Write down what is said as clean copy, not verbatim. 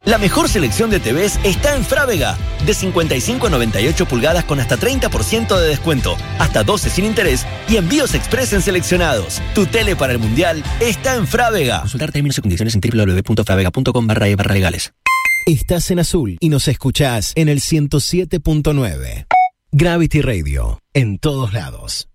La mejor selección de TVs está en Frávega. De 55 a 98 pulgadas con hasta 30% de descuento, hasta 12 sin interés y envíos express en seleccionados. Tu tele para el Mundial está en Frávega. Consultar términos y condiciones en www.fravega.com/e/legales. Estás en azul y nos escuchás en el 107.9. Gravity Radio, en todos lados.